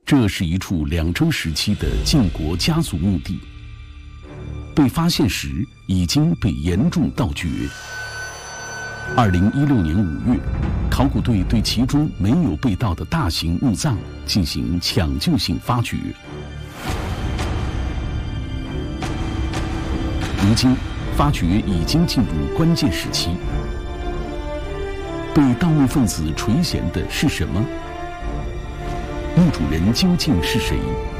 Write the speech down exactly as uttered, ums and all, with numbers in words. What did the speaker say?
这是一处两周时期的晋国家族墓地，被发现时已经被严重盗掘。二零一六年五月，考古队对其中没有被盗的大型墓葬进行抢救性发掘。如今，发掘已经进入关键时期。被盗墓分子垂涎的是什么？墓主人究竟是谁？